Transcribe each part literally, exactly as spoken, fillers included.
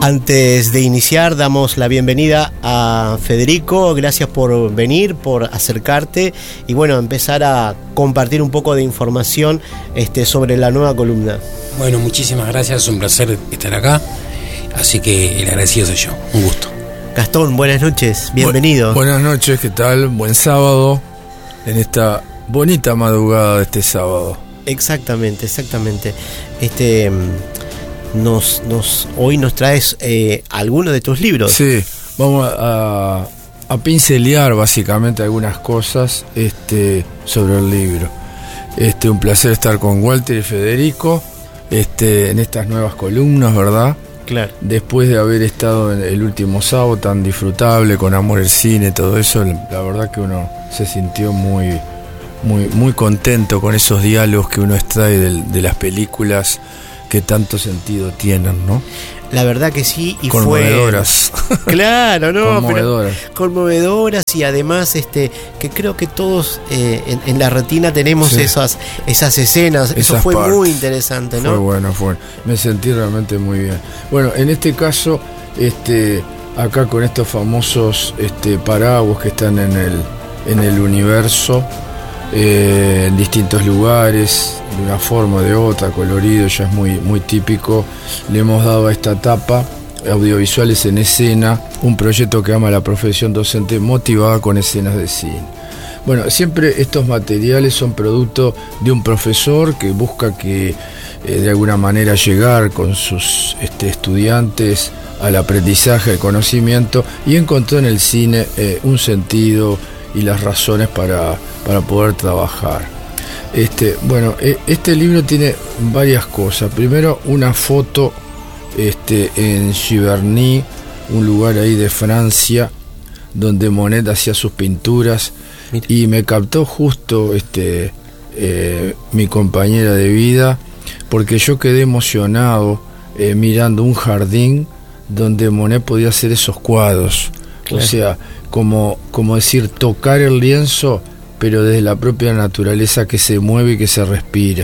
Antes de iniciar, damos la bienvenida a Federico. Gracias por venir, por acercarte y bueno, empezar a compartir un poco de información este, sobre la nueva columna. Bueno, muchísimas gracias, es un placer estar acá, así que el agradecido soy yo, un gusto. Gastón, buenas noches, bienvenido. Bu- buenas noches, ¿qué tal? Buen sábado, en esta bonita madrugada de este sábado. Exactamente, exactamente. Este... Nos, nos, hoy nos traes eh, algunos de tus libros. Sí, vamos a, a pincelear básicamente algunas cosas este, sobre el libro. Este, un placer estar con Walter y Federico este, en estas nuevas columnas, ¿verdad? Claro. Después de haber estado en el último sábado tan disfrutable con Amor al Cine, todo eso, la verdad que uno se sintió muy, muy, muy contento con esos diálogos que uno extrae de, de las películas que tanto sentido tienen, ¿no? La verdad que sí, y conmovedoras. Fue... Claro, ¿no? Conmovedoras. Pero conmovedoras y además este que creo que todos eh, en, en la retina tenemos sí. esas esas escenas. Esas Eso fue partes. Muy interesante, ¿no? Fue bueno, fue. Me sentí realmente muy bien. Bueno, en este caso, este, acá con estos famosos este, paraguas que están en el en el universo. Eh, en distintos lugares, de una forma o de otra, colorido, ya es muy, muy típico. Le hemos dado a esta etapa audiovisuales en escena, un proyecto que ama la profesión docente motivada con escenas de cine. Bueno, siempre estos materiales son producto de un profesor que busca que eh, de alguna manera llegar con sus este, estudiantes al aprendizaje, al conocimiento, y encontró en el cine eh, un sentido y las razones para, para poder trabajar. Este, bueno, este libro tiene varias cosas. Primero, una foto este, en Giverny, un lugar ahí de Francia, donde Monet hacía sus pinturas. Mira. Y me captó justo este, eh, mi compañera de vida, porque yo quedé emocionado eh, mirando un jardín donde Monet podía hacer esos cuadros. Claro. O sea, como, como decir, tocar el lienzo, pero desde la propia naturaleza que se mueve y que se respira.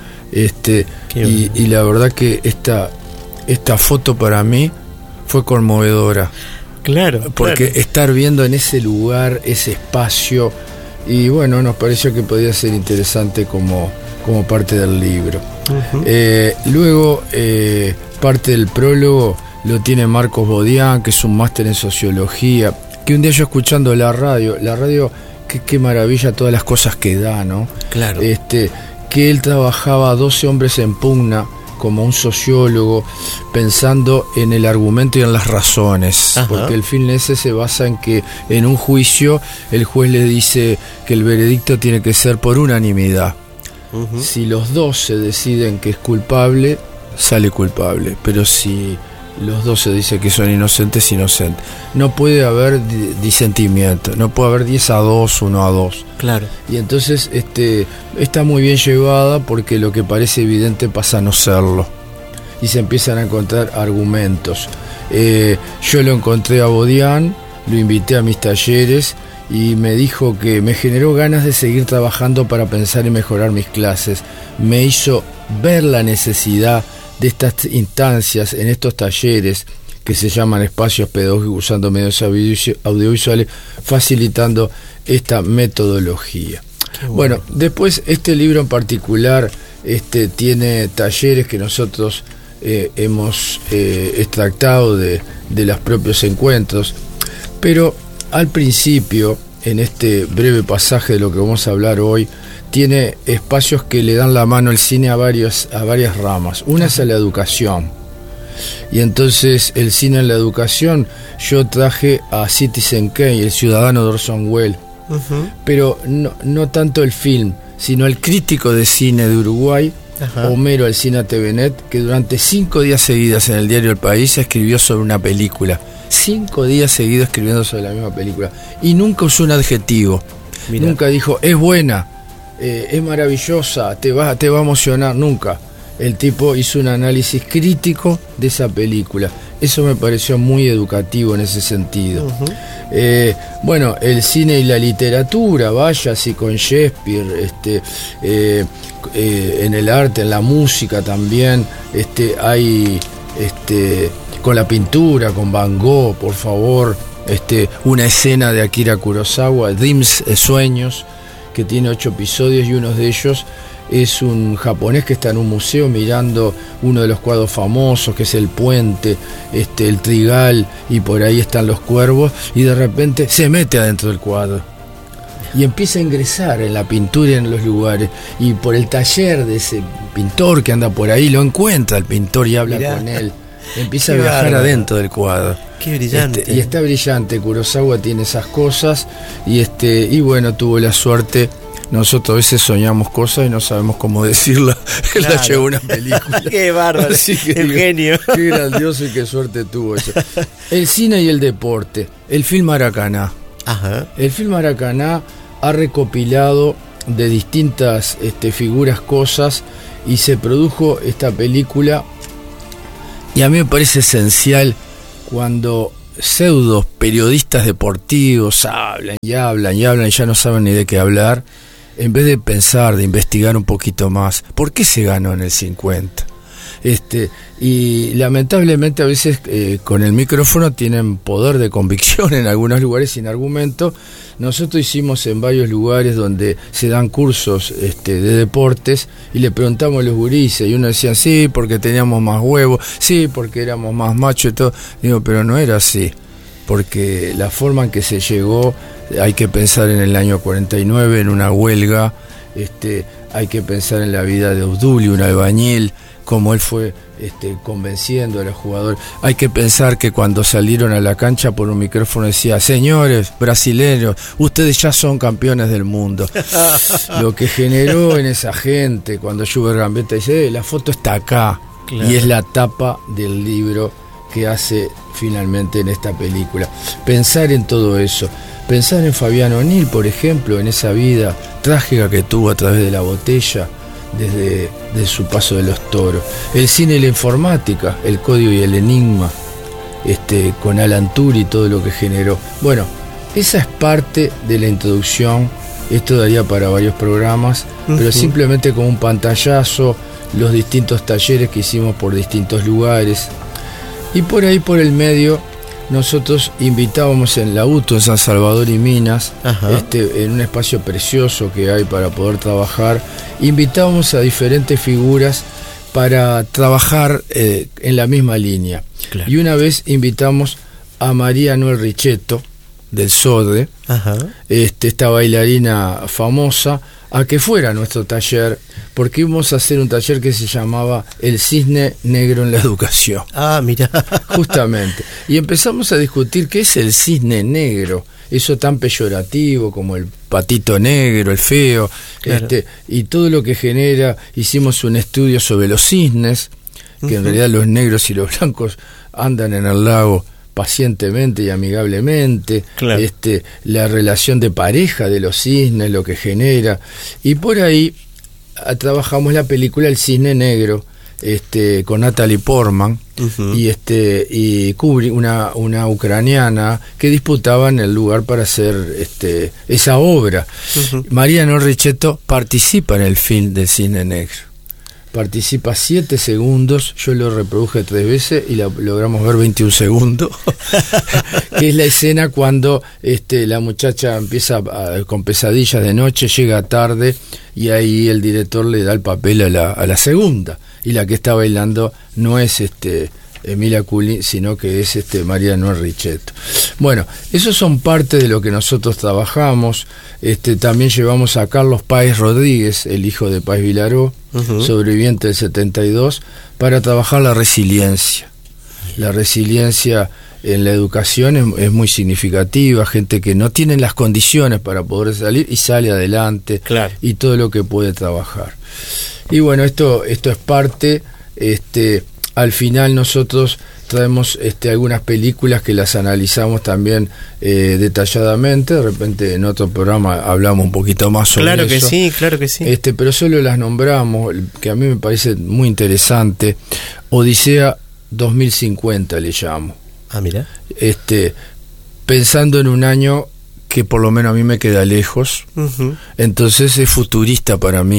Este, y, y la verdad que esta, esta foto para mí fue conmovedora. Claro. Porque claro. estar viendo en ese lugar, ese espacio, y bueno, nos pareció que podía ser interesante como, como parte del libro. Uh-huh. Eh, luego, eh, parte del prólogo lo tiene Marcos Bodián, que es un máster en sociología, que un día yo escuchando la radio, la radio, qué, qué maravilla todas las cosas que da, ¿no? Claro. Este, que él trabajaba doce hombres en pugna como un sociólogo, pensando en el argumento y en las razones. Ajá. Porque el film ese se basa en que en un juicio el juez le dice que el veredicto tiene que ser por unanimidad. Uh-huh. Si los dos se deciden que es culpable, sale culpable, pero si los dos se dice que son inocentes, inocentes. No puede haber disentimiento, no puede haber diez a dos, uno a dos. Claro. Y entonces este, está muy bien llevada porque lo que parece evidente pasa a no serlo. Y se empiezan a encontrar argumentos. Eh, yo lo encontré a Bodián, lo invité a mis talleres y me dijo que me generó ganas de seguir trabajando para pensar y mejorar mis clases. Me hizo ver la necesidad de estas instancias en estos talleres que se llaman espacios pedagógicos usando medios audiovisuales, facilitando esta metodología. Bueno. bueno, después este libro en particular este, tiene talleres que nosotros eh, hemos eh, extractado de, de los propios encuentros, pero al principio, en este breve pasaje de lo que vamos a hablar hoy, tiene espacios que le dan la mano al cine a, varios, a varias ramas. Una es a la educación. Y entonces el cine en la educación, yo traje a Citizen Kane, el ciudadano de Orson Welles. Uh-huh. Pero no, no tanto el film, sino el crítico de cine de Uruguay, uh-huh. Homero Alsina Tevenet, que durante cinco días seguidos en el diario El País escribió sobre una película. Cinco días seguidos escribiendo sobre la misma película. Y nunca usó un adjetivo. Mirá. Nunca dijo, es buena. Eh, es maravillosa, te va, te va a emocionar, nunca. El tipo hizo un análisis crítico de esa película. Eso me pareció muy educativo en ese sentido. Uh-huh. Eh, bueno, el cine y la literatura, vaya, así con Shakespeare, este, eh, eh, en el arte, en la música también, este, hay este, con la pintura, con Van Gogh, por favor, este, una escena de Akira Kurosawa, Dreams, eh, Sueños, que tiene ocho episodios y uno de ellos es un japonés que está en un museo mirando uno de los cuadros famosos, que es el puente, este, el trigal, y por ahí están los cuervos, y de repente se mete adentro del cuadro y empieza a ingresar en la pintura y en los lugares, y por el taller de ese pintor que anda por ahí lo encuentra el pintor y habla Mirá. con él, empieza Qué a viajar bárbaro. adentro del cuadro. Qué brillante. Este, y está brillante. Kurosawa tiene esas cosas, y este y bueno, tuvo la suerte. Nosotros a veces soñamos cosas y no sabemos cómo decirla. Él claro. la llevó una película. Qué bárbaro. Así que el digo, genio. Qué grandioso y qué suerte tuvo eso. El cine y el deporte. El film Maracaná. Ajá. El film Maracaná ha recopilado de distintas este, figuras cosas, y se produjo esta película. Y a mí me parece esencial cuando pseudo periodistas deportivos hablan y hablan y hablan y ya no saben ni de qué hablar, en vez de pensar, de investigar un poquito más. ¿Por qué se ganó en el cincuenta? Este, y lamentablemente a veces eh, con el micrófono tienen poder de convicción en algunos lugares sin argumento. Nosotros hicimos en varios lugares donde se dan cursos este, de deportes, y le preguntamos a los gurises, y uno decía sí, porque teníamos más huevos, sí, porque éramos más machos y todo. Digo, pero no era así, porque la forma en que se llegó, hay que pensar en el año cuarenta y nueve, en una huelga, este, hay que pensar en la vida de Obdulio, un albañil, como él fue este, convenciendo a los jugadores. Hay que pensar que cuando salieron a la cancha por un micrófono decía: señores brasileños, ustedes ya son campeones del mundo. Lo que generó en esa gente cuando Schubert Gambetta dice: eh, la foto está acá, claro. Y es la tapa del libro que hace finalmente en esta película. Pensar en todo eso, pensar en Fabián O'Neill, por ejemplo, en esa vida trágica que tuvo a través de la botella, desde, desde su paso de los toros. El cine y la informática, el código y el enigma, este, con Alan Turing y todo lo que generó. Bueno, esa es parte de la introducción. Esto daría para varios programas, uh-huh. pero simplemente como un pantallazo, los distintos talleres que hicimos por distintos lugares. Y por ahí, por el medio, nosotros invitábamos en la U T O, en San Salvador y Minas, este, en un espacio precioso que hay para poder trabajar, invitábamos a diferentes figuras para trabajar eh, en la misma línea. Claro. Y una vez invitamos a María Noel Richetto, del SODRE, Ajá. Este, esta bailarina famosa, a que fuera a nuestro taller, porque íbamos a hacer un taller que se llamaba El Cisne Negro en la Educación. Ah, mira. Justamente. Y empezamos a discutir qué es el cisne negro, eso tan peyorativo como el patito negro, el feo, claro. este, y todo lo que genera. Hicimos un estudio sobre los cisnes, que uh-huh. en realidad los negros y los blancos andan en el lago pacientemente y amigablemente, claro. este, la relación de pareja de los cisnes, lo que genera, y por ahí a, trabajamos la película El Cisne Negro, este, con Natalie Portman, uh-huh. y este y Kubrick, una, una ucraniana, que disputaban el lugar para hacer este, esa obra. Uh-huh. María Noel Richetto participa en el film del Cisne Negro. Participa siete segundos, yo lo reproduje tres veces y la logramos ver veintiún segundos, que es la escena cuando este, la muchacha empieza a, con pesadillas de noche, llega tarde, y ahí el director le da el papel a la, a la segunda, y la que está bailando no es este Emilia Culli, sino que es este María Noel Richetto. Bueno, esos son parte de lo que nosotros trabajamos. Este, también llevamos a Carlos Páez Rodríguez, el hijo de Páez Vilaró, uh-huh. sobreviviente del setenta y dos, para trabajar la resiliencia. La resiliencia en la educación es, es muy significativa, gente que no tiene las condiciones para poder salir y sale adelante, claro. y todo lo que puede trabajar. Y bueno, esto, esto es parte, este, al final nosotros traemos este, algunas películas que las analizamos también eh, detalladamente. De repente en otro programa hablamos un poquito más sobre claro eso. Claro que sí, claro que sí. Este, pero solo las nombramos, que a mí me parece muy interesante. Odisea dos mil cincuenta le llamo. Ah, mira. Este, pensando en un año que por lo menos a mí me queda lejos, uh-huh. entonces es futurista para mí.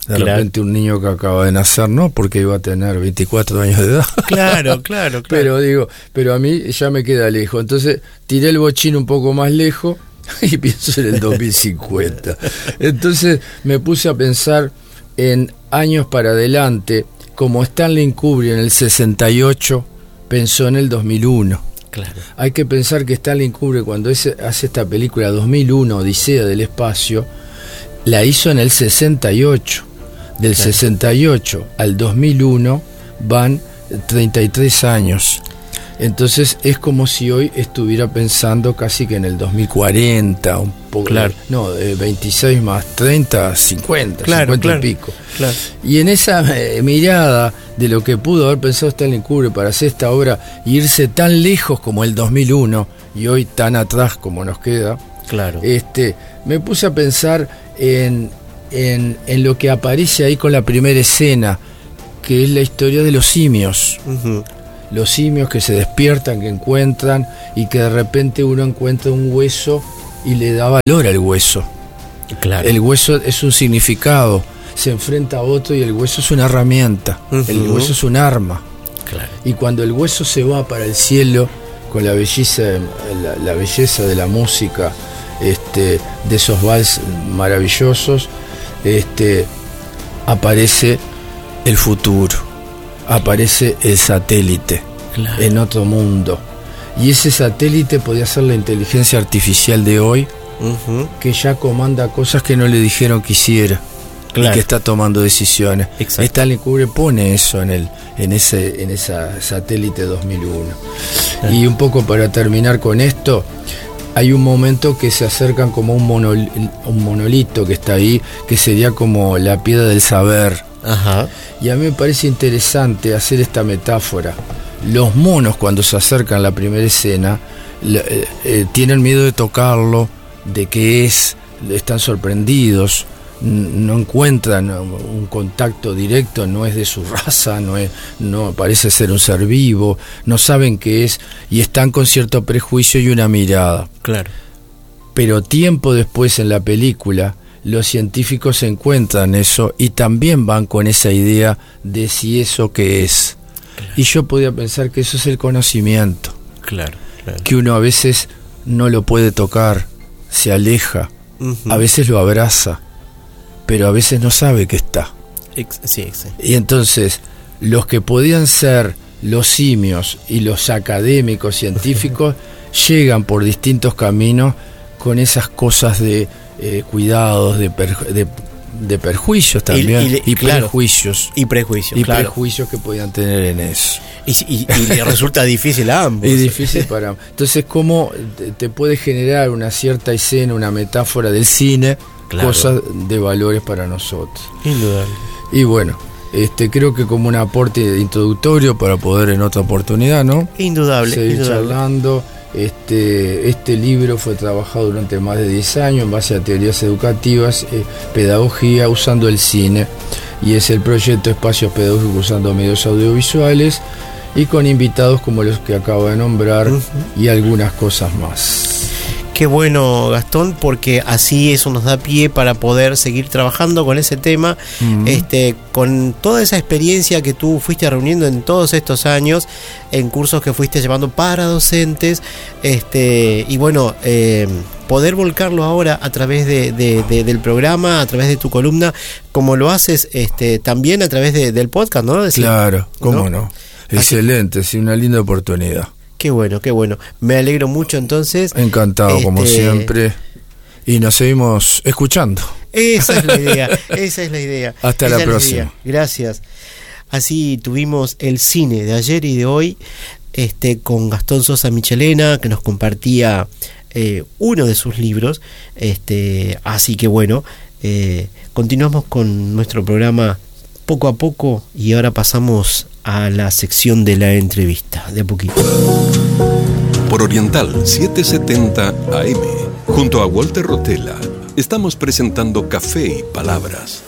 De claro. repente un niño que acaba de nacer, no, porque iba a tener veinticuatro años de edad. Claro, claro, claro. Pero digo, pero a mí ya me queda lejos. Entonces tiré el bochín un poco más lejos y pienso en el dos mil cincuenta. Entonces me puse a pensar en años para adelante, como Stanley Kubrick en el sesenta y ocho pensó en el dos mil uno. Claro. Hay que pensar que Stanley Kubrick, cuando hace esta película dos mil uno, Odisea del Espacio, la hizo en el sesenta y ocho. Del claro. sesenta y ocho al dos mil uno van treinta y tres años. Entonces es como si hoy estuviera pensando casi que en el dos mil cuarenta, un poco. Claro. No, eh, veintiséis más treinta, cincuenta, claro, cincuenta claro, y pico. Claro. Y en esa eh, mirada de lo que pudo haber pensado Stanley Kubrick para hacer esta obra y irse tan lejos como el dos mil uno y hoy tan atrás como nos queda, claro. este, me puse a pensar en, en, en lo que aparece ahí con la primera escena, que es la historia de los simios. Uh-huh. Los simios que se despiertan, que encuentran, y que de repente uno encuentra un hueso y le da valor al hueso. Claro. El hueso es un significado, se enfrenta a otro y el hueso es una herramienta, uh-huh. El hueso es un arma. Claro. Y cuando el hueso se va para el cielo, con la belleza, la, la belleza de la música, este, de esos vals maravillosos, este, aparece el futuro. Aparece el satélite, claro. En otro mundo. Y ese satélite podía ser la inteligencia artificial de hoy, uh-huh. Que ya comanda cosas que no le dijeron que hiciera, claro. Y que está tomando decisiones. Stanley Kubrick pone eso en el en ese en esa satélite dos mil uno. Claro. Y un poco para terminar con esto, hay un momento que se acercan como un, monol, un monolito que está ahí, que sería como la piedra del saber. Ajá. Y a mí me parece interesante hacer esta metáfora. Los monos, cuando se acercan a la primera escena, eh, eh, tienen miedo de tocarlo, de qué es, están sorprendidos, n- no encuentran un contacto directo, no es de su raza, no es, no parece ser un ser vivo, no saben qué es, y están con cierto prejuicio y una mirada. Claro. Pero tiempo después en la película, los científicos encuentran eso y también van con esa idea de si eso qué es. Claro. Y yo podía pensar que eso es el conocimiento. Claro, claro. Que uno a veces no lo puede tocar, se aleja, uh-huh. A veces lo abraza, pero a veces no sabe que está. Ex- sí, sí. Y entonces, los que podían ser los simios y los académicos científicos llegan por distintos caminos con esas cosas de Eh, cuidados, de, per, de, de perjuicios también, y, y, y claro, prejuicios. Y prejuicios, y claro. prejuicios que podían tener en eso. Y, y, y le resulta difícil a ambos. Y difícil para ambos. Entonces, ¿cómo te, te puede generar una cierta escena, una metáfora del cine, claro. Cosas de valores para nosotros? Indudable. Y bueno, este creo que como un aporte introductorio para poder en otra oportunidad, ¿no? Indudable. Seguir indudable. charlando. Este, este libro fue trabajado durante más de diez años en base a teorías educativas, eh, pedagogía usando el cine, y es el proyecto Espacios Pedagógicos usando medios audiovisuales, y con invitados como los que acabo de nombrar, uh-huh. Y algunas cosas más. Qué bueno, Gastón, porque así eso nos da pie para poder seguir trabajando con ese tema, uh-huh. este, con toda esa experiencia que tú fuiste reuniendo en todos estos años, en cursos que fuiste llevando para docentes, este, y bueno, eh, poder volcarlo ahora a través de, de, de, del programa, a través de tu columna, como lo haces este, también a través de, del podcast, ¿no? Decir, claro, cómo no. no. Excelente, sí, una linda oportunidad. Qué bueno, qué bueno. Me alegro mucho entonces. Encantado, este... como siempre. Y nos seguimos escuchando. Esa es la idea, esa es la idea. Hasta esa la próxima. La Gracias. Así tuvimos el cine de ayer y de hoy, este, con Gastón Sosa Michelena, que nos compartía eh, uno de sus libros. Este, así que bueno, eh, continuamos con nuestro programa poco a poco y ahora pasamos a la sección de la entrevista, de a poquito. Por Oriental setecientos setenta A M, junto a Walter Rotella, estamos presentando Café y Palabras.